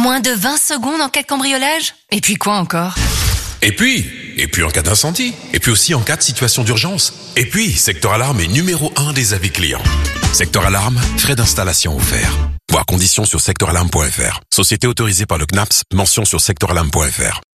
Moins de 20 secondes en cas de cambriolage? Et puis quoi encore? Et puis en cas d'incendie. Et puis aussi en cas de situation d'urgence. Et puis, Secteur Alarme est numéro 1 des avis clients. Secteur Alarme, frais d'installation offerts. Voir conditions sur secteuralarme.fr. Société autorisée par le CNAPS, mention sur secteuralarme.fr.